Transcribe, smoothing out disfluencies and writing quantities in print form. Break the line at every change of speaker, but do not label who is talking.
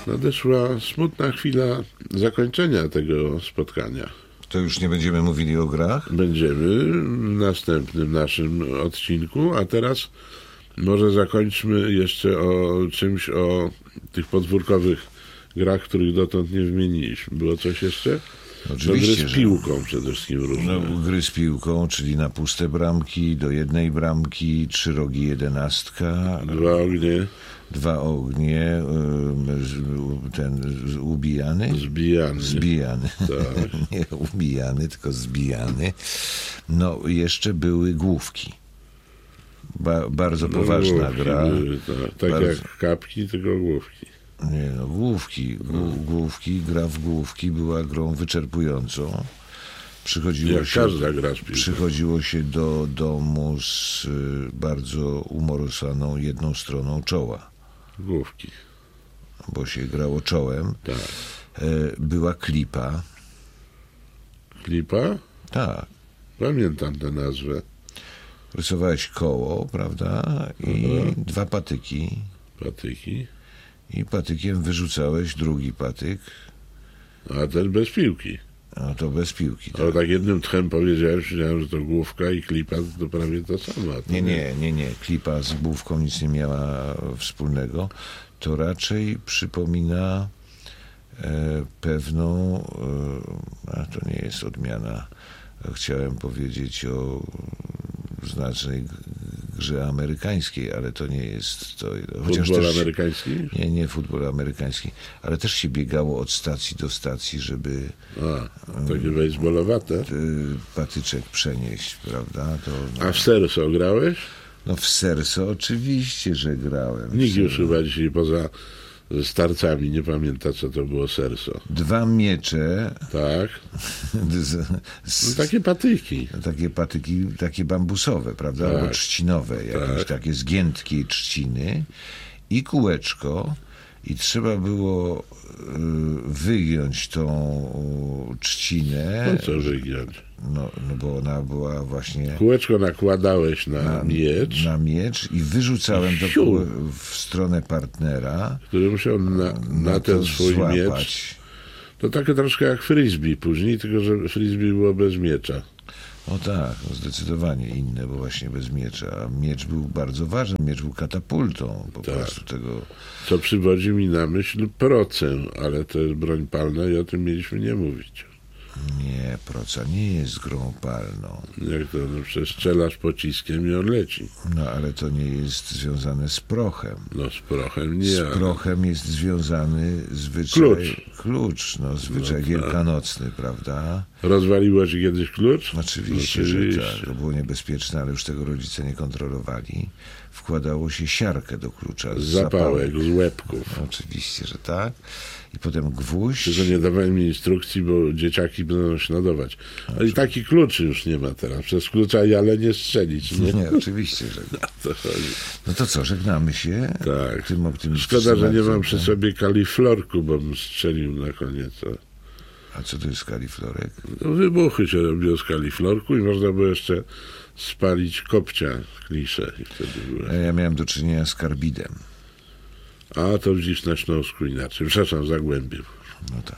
Nadeszła smutna chwila zakończenia tego spotkania.
To już nie będziemy mówili o grach?
Będziemy w następnym naszym odcinku, a teraz może zakończmy jeszcze o czymś, o tych podwórkowych grach, których dotąd nie wymieniliśmy. Było coś jeszcze?
Oczywiście,
gry z piłką przede wszystkim różne.
Gry z piłką, czyli na puste bramki, do jednej bramki, 3 rogi 11.
2 ognie.
2 ognie, ten ubijany? Zbijany.
Tak.
Nie ubijany, tylko zbijany. No, jeszcze były główki. Bardzo poważna gra.
Tak jak kapki, tylko główki.
Nie no, główki, gra w główki była grą wyczerpującą.
Każda gra z piłką.
Przychodziło się do domu z bardzo umorusaną jedną stroną czoła.
Główki.
Bo się grało czołem.
Tak.
Była klipa.
Klipa?
Tak.
Pamiętam tę nazwę.
Rysowałeś koło, prawda? I 2 patyki.
Patyki.
I patykiem wyrzucałeś drugi patyk.
A ten bez piłki.
No to bez piłki.
Tak. Ale tak jednym tchem powiedziałem, że to główka i klipa to prawie to samo.
Nie. Klipa z główką nic nie miała wspólnego. To raczej przypomina pewną, a to nie jest odmiana, chciałem powiedzieć o znacznej grze amerykańskiej, ale to nie jest to.
Futbol amerykański?
Nie futbol amerykański, ale też się biegało od stacji do stacji, żeby
takie baseballowate
patyczek przenieść, prawda?
A w Serso grałeś?
No w Serso oczywiście, że grałem.
Nikt już chyba dzisiaj poza starcami nie pamięta, co to było Serso.
2 miecze.
Tak. Takie patyki.
Takie patyki, takie bambusowe, prawda?
Tak.
Albo trzcinowe, jakieś takie z giętkiej trzciny i kółeczko. I trzeba było wygiąć tą trzcinę.
Po co wygiąć?
No bo ona była właśnie...
Kółeczko nakładałeś na miecz.
Na miecz i wyrzucałem w stronę partnera.
Który musiał na ten swój
złapać.
miecz. To takie troszkę jak frisbee później, tylko że frisbee było bez miecza.
O tak, zdecydowanie inne, bo właśnie bez miecza. A miecz był bardzo ważny, miecz był katapultą po prostu tego.
Co przywodzi mi na myśl procę, ale to jest broń palna i o tym mieliśmy nie mówić.
Nie, proca nie jest grą palną.
Jak to, przecież strzelasz pociskiem i on leci.
No, ale to nie jest związane z prochem.
No, z prochem nie.
Z prochem jest związany zwyczaj... Klucz, zwyczaj wielkanocny, prawda?
Rozwaliło ci kiedyś klucz?
Oczywiście, że tak. To było niebezpieczne, ale już tego rodzice nie kontrolowali. Wkładało się siarkę do klucza. Z
zapałek, z łebków.
Oczywiście, że tak. I potem gwóźdź.
Tylko nie dawałem mi instrukcji, bo dzieciaki będą śladować. Ale i taki kluczy już nie ma teraz. Przez klucza ale nie strzelić.
Nie, oczywiście, że nie. No to co, żegnamy się?
Tak.
Tym
Szkoda, że nie mam przy sobie kaliflorku, bo bym strzelił na koniec.
A co to jest kaliflorek?
No, wybuchy się robiło z kaliflorku i można było jeszcze spalić kopcia klisze. I wtedy były.
Ja miałem do czynienia z karbidem.
A to widzisz na Śląsku inaczej. Przepraszam, Zagłębiem.
No tak.